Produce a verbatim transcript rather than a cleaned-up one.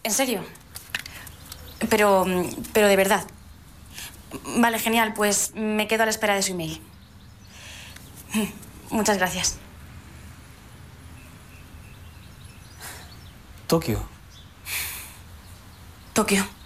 ¿En serio? Pero, pero de verdad. Vale, genial. Pues me quedo a la espera de su email. Muchas gracias. Tokio. Tokio.